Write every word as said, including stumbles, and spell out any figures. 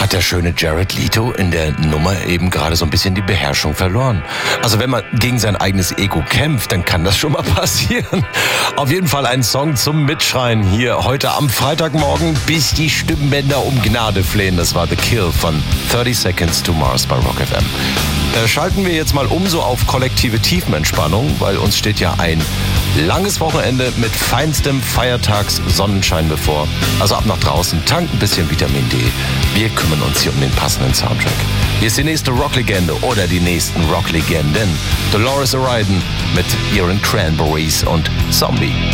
hat der schöne Jared Leto in der Nummer eben gerade so ein bisschen die Beherrschung verloren. Also wenn man gegen sein eigenes Ego kämpft, dann kann das schon mal passieren. Auf jeden Fall ein Song zum Mitschreien hier heute am Freitagmorgen, bis die Stimmbänder um Gnade flehen. Das war The Kill von thirty Seconds to Mars bei Rock F M. Äh, schalten wir jetzt mal um so auf kollektive Tiefenentspannung, weil uns steht ja ein langes Wochenende mit feinstem Feiertags-Sonnenschein bevor. Also ab nach draußen, tankt ein bisschen Vitamin D. Wir kümmern uns hier um den passenden Soundtrack. Hier ist die nächste Rocklegende oder die nächsten Rocklegenden. Dolores O'Riordan mit ihren Cranberries und Zombie.